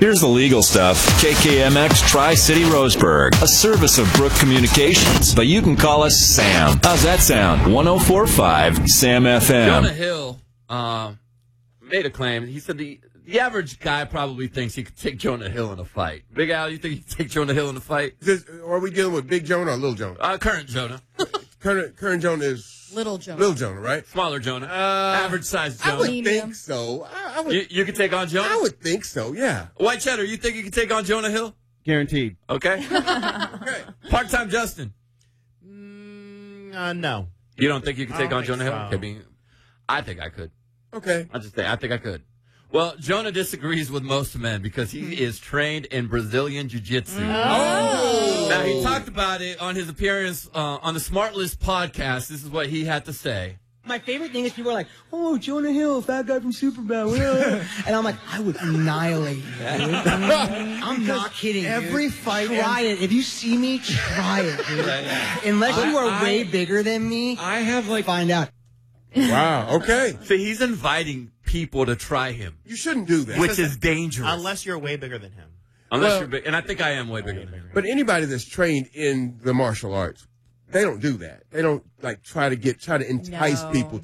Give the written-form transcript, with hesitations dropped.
Here's the legal stuff. KKMX Tri-City Roseburg, a service of Brook Communications, but you can call us Sam. How's that sound? 104.5 Sam FM. Jonah Hill made a claim. He said the average guy probably thinks he could take Jonah Hill in a fight. Big Al, you think he could take Jonah Hill in a fight? Are we dealing with Big Jonah or Little Jonah? Current Jonah. Current Jonah is Little Jonah. Little Jonah, right? Smaller Jonah. Average size Jonah. I would think so. I would, you could take on Jonah? I would think so, yeah. White Cheddar, you think you could take on Jonah Hill? Guaranteed. Okay. Okay. Part-time Justin. No. You don't think you could take on think Jonah Hill? so. Okay, I think I could. Okay. I think I could. Well, Jonah disagrees with most men because he is trained in Brazilian Jiu-Jitsu. Oh! Now, he talked about it on his appearance on the Smart List podcast. This is what he had to say. My favorite thing is people are like, oh, Jonah Hill, fat guy from Superbad. And I'm like, I would annihilate you, dude. I'm not kidding. Every fight, try it. If you see me, try it, dude. Unless you are way bigger than me, I have find out. Wow, okay. So he's inviting people to try him, You shouldn't do that. which is dangerous. Unless you're way bigger than him. Unless you're big. And I think I am way bigger than him. But anybody that's trained in the martial arts, they don't do that. They don't try to entice No. people